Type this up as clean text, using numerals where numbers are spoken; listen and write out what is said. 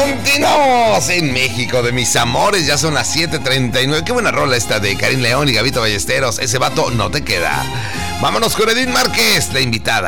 Continuamos en México de mis amores, ya son las 7:39. Qué buena rola esta de Karim León y Gabito Ballesteros. Ese vato no te queda. Vámonos con Edith Márquez, la invitada.